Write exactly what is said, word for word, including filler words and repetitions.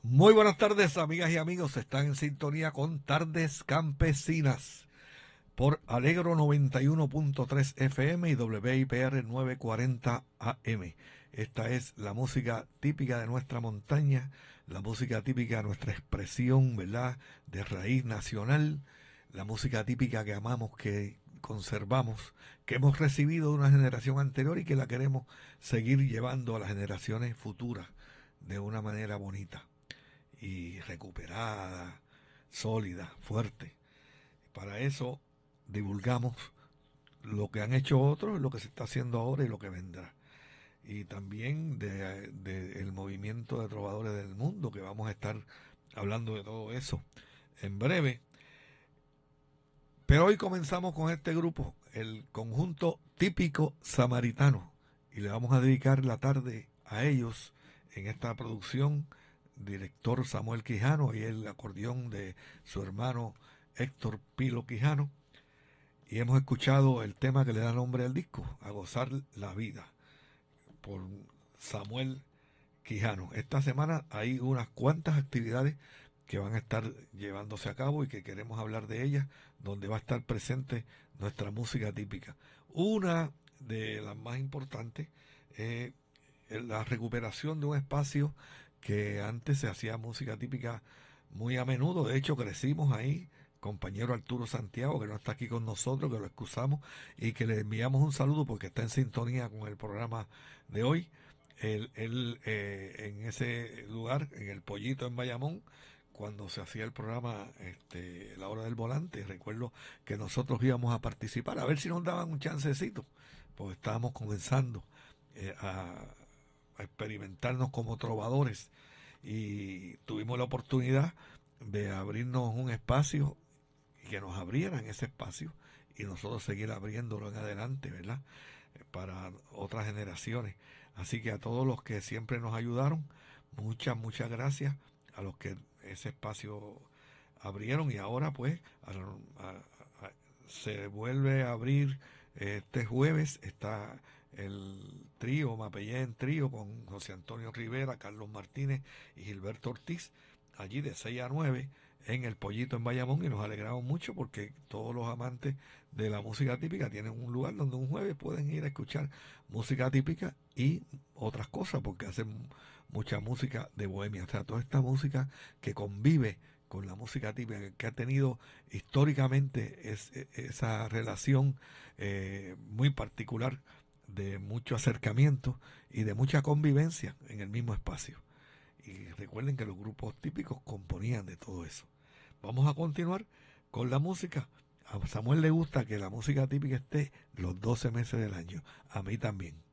Muy buenas tardes, amigas y amigos. Están en sintonía con Tardes Campesinas por Alegro noventa y uno punto tres F M y W I P R novecientos cuarenta A M. Esta es la música típica de nuestra montaña, la música típica de nuestra expresión, ¿verdad?, de raíz nacional, la música típica que amamos, que conservamos, que hemos recibido de una generación anterior y que la queremos seguir llevando a las generaciones futuras de una manera bonita y recuperada, sólida, fuerte. Para eso divulgamos lo que han hecho otros, lo que se está haciendo ahora y lo que vendrá. Y también de, de el movimiento de trovadores del mundo, que vamos a estar hablando de todo eso en breve. Pero hoy comenzamos con este grupo, el conjunto típico samaritano, y le vamos a dedicar la tarde a ellos en esta producción. Director Samuel Quijano y el acordeón de su hermano Héctor Pilo Quijano. Y hemos escuchado el tema que le da nombre al disco, A Gozar la Vida, por Samuel Quijano. Esta semana hay unas cuantas actividades que van a estar llevándose a cabo y que queremos hablar de ellas, donde va a estar presente nuestra música típica. Una de las más importantes es la recuperación de un espacio que antes se hacía música típica muy a menudo. De hecho, crecimos ahí. Compañero Arturo Santiago, que no está aquí con nosotros, que lo excusamos y que le enviamos un saludo porque está en sintonía con el programa de hoy. Él, él eh, en ese lugar, en el Pollito en Bayamón, cuando se hacía el programa este, La Hora del Volante, recuerdo que nosotros íbamos a participar, a ver si nos daban un chancecito, porque estábamos comenzando eh, a, a experimentarnos como trovadores y tuvimos la oportunidad de abrirnos un espacio y que nos abrieran ese espacio y nosotros seguir abriéndolo en adelante, ¿verdad?, para otras generaciones. Así que a todos los que siempre nos ayudaron, muchas, muchas gracias. A los que ese espacio abrieron y ahora pues a, a, a, se vuelve a abrir. Este jueves está el trío, Mapellén Trío, con José Antonio Rivera, Carlos Martínez y Gilberto Ortiz, allí de seis a nueve en el Pollito en Bayamón, y nos alegramos mucho porque todos los amantes de la música típica tienen un lugar donde un jueves pueden ir a escuchar música típica y otras cosas, porque hacen mucha música de bohemia, o sea, toda esta música que convive con la música típica, que ha tenido históricamente es, esa relación eh, muy particular de mucho acercamiento y de mucha convivencia en el mismo espacio. Y recuerden que los grupos típicos componían de todo eso. Vamos a continuar con la música. A Samuel le gusta que la música típica esté los doce meses del año. A mí también.